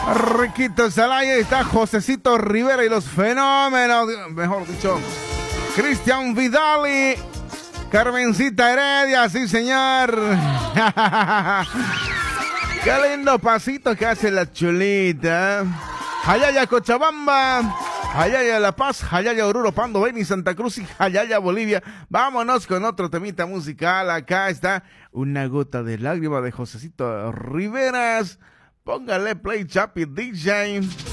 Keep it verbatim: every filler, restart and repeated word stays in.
Riquito Salaya, está Josecito Rivera y los fenómenos, mejor dicho, Cristian Vidali, Carmencita Heredia, sí señor. Qué lindo pasito que hace la chulita. Jayaya Cochabamba, Jayaya La Paz, Jayaya Oruro, Pando, Beni, Santa Cruz y Jayaya Bolivia. Vámonos con otro temita musical. Acá está Una gota de lágrima de Josecito Riveras. Póngale play, Chapi D J.